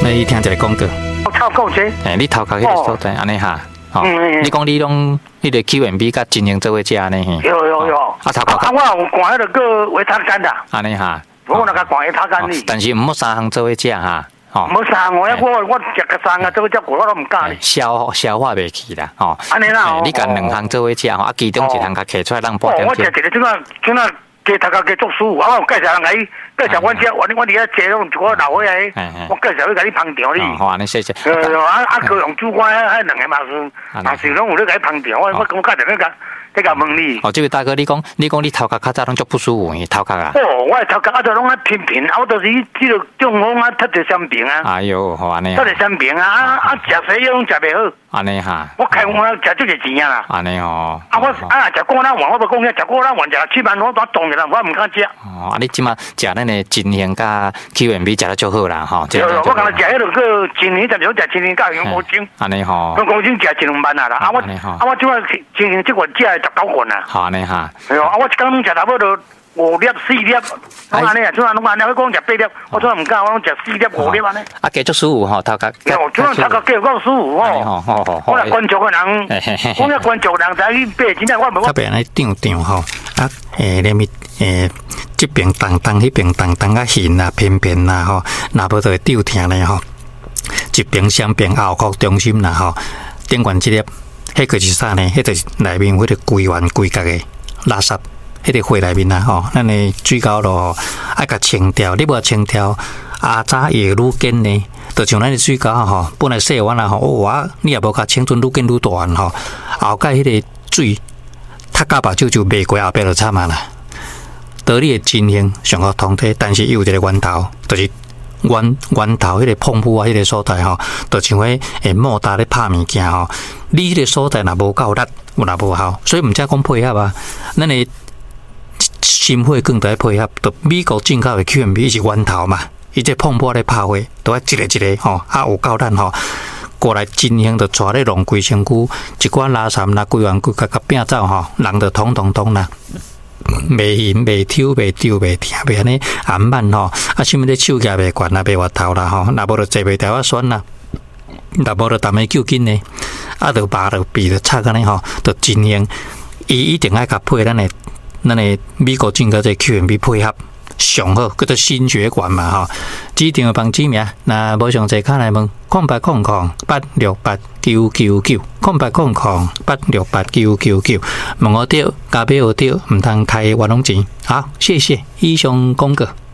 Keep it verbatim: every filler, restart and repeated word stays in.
你听一个广告。 超够钱。 诶，你头壳迄个所在安尼哈。哦，你讲你拢迄个 Q M B 甲金营做伙食呢？ 有有有。 啊，头壳。 啊，我有灌迄个个维他干的。 安尼哈。 我那个灌维他干哩。 但是唔好三项做伙食哈。 哦，冇三我我我食个三个，做伙食过我都唔敢哩。 消消化袂起啦，哦。 安尼啦。 你甲两项做伙食吼，啊，其中一项甲摕出来让半点。 我食一个即个即个鸡头壳鸡足舒服，啊，我介绍人来，介绍阮遮，我我伫遐坐拢一个老伙仔，我介绍去甲你烹调哩。 好啊，你谢谢。 啊啊，高雄主管迄两个嘛是，嘛是拢有咧甲你烹调，我我我介绍你甲。这个问你， 哦，这位大哥，你讲，你讲你头壳较早拢足不舒服，头壳啊？ 哦，我头壳啊，都拢啊平平，啊，我都是这个中风啊，得着生病啊。 哎呦，好安尼。 得着生病啊，啊啊，食西药拢食袂好。 安尼哈。 我开我食这个钱啊啦。 安尼哦。 啊，我啊食过咱碗，我不讲遐食过咱碗食七万，我都冻着啦，我唔敢食。 哦，啊，你即马食咱的金香甲 Q M B 食得足好啦，吼。 有有，我刚才食迄个个金香，就食金香甲杨国精。 安尼吼。 杨国精食一两万啊啦，啊我啊我即个金香即个食食九罐啊。 好。安尼哈， 哎呦，啊！我一工拢食差不多五粒、四粒，我安尼啊，怎啊拢安尼？我讲食八粒，我怎啊唔敢？我拢食四粒、五粒安尼。 啊，加足舒服吼，头壳。 哦，怎啊头壳加够舒服吼？好好好。 我若关注个人，我若关注人，才去爬，真正我无。 特别安尼张张吼，啊，诶，连咪诶，这边当当，迄边当当啊，痕啊，片片啊，吼，若无就会丢疼咧吼。一边双边后壳中心啦吼，顶悬一粒。迄个是啥呢？迄就是内面迄个规圆规格的垃圾，迄个血内面啊吼，咱的水沟咯吼，爱甲清掉。你无清掉，阿早会愈紧呢。就像咱的水沟吼，本来细弯啦吼，哇，你也无甲清准愈紧愈大吼，后盖迄个水，踢到目睭就袂过后壁就惨啊啦。道理的真形上好通体，但是有一个源头，就是。源源头迄个碰布啊，迄个所在吼，就像迄诶莫大咧拍物件吼，你迄个所在若无够力，有若无效，所以毋则讲配合啊。咱诶心血管在配合，就美国进口诶 Q M B 是源头嘛，伊这碰布咧拍花，都要一个一个吼，啊有够力吼，过来进行就带咧弄规身躯，一寡垃圾啦、规完规甲甲摒走吼，人就统统统啦。袂晕、袂抽、袂丢、袂疼、袂安尼暗慢吼，啊，什么咧手举袂悬啦、袂滑头啦吼，若无就坐袂条啊酸啦，若无就淡个救紧呢，啊，就拔就鼻就插安尼吼，就真型，伊一定爱甲配咱的咱的美国进口这 Q M B 配合上好，叫做心血管嘛吼，指定的帮指名，那无详细卡来问，空八空空八六八九九九，空八空空八六八九九九，问我对，加俾我对，唔通开活动钱，好，谢谢，以上广告。